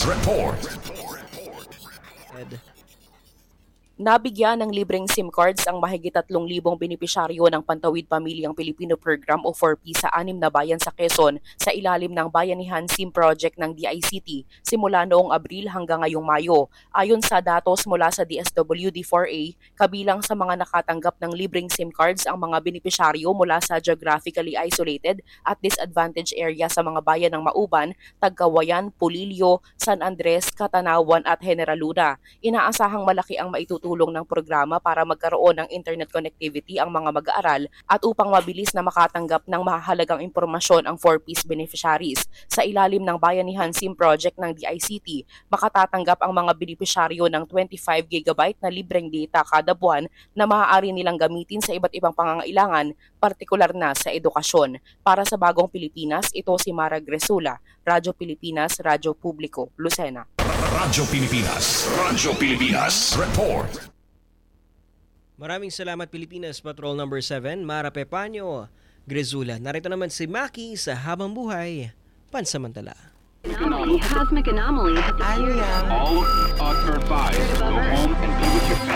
Report. Nabigyan ng libreng SIM cards ang mahigit 3,000 benepisyaryo ng Pantawid Pamilyang Pilipino Program o 4P sa 6 na bayan sa Quezon sa ilalim ng Bayanihan SIM Project ng DICT simula noong Abril hanggang ngayong Mayo. Ayon sa datos mula sa DSWD4A, kabilang sa mga nakatanggap ng libreng SIM cards ang mga benepisyaryo mula sa geographically isolated at disadvantaged area sa mga bayan ng Mauban, Tagkawayan, Pulilio, San Andres, Catanawan at General Luna. Inaasahang malaki ang maitutulong ng programa para magkaroon ng internet connectivity ang mga mag-aaral at upang mabilis na makatanggap ng mahalagang impormasyon ang 4Ps beneficiaries. Sa ilalim ng Bayanihan SIM Project ng DICT, makatatanggap ang mga benepisyaryo ng 25 GB na libreng data kada buwan na maaari nilang gamitin sa iba't ibang pangangailangan, partikular na sa edukasyon. Para sa Bagong Pilipinas, ito si Mara Gresula, Radyo Pilipinas, Radyo Publiko, Lucena. Radyo Pilipinas. Radyo Pilipinas. Report. Maraming salamat Pilipinas Patrol Number 7, Mara Pepanyo, Gresula. Narito naman si Maki sa Habang Buhay, Pansamantala. Cosmic anomaly. All turn 5. Go home and be with your family.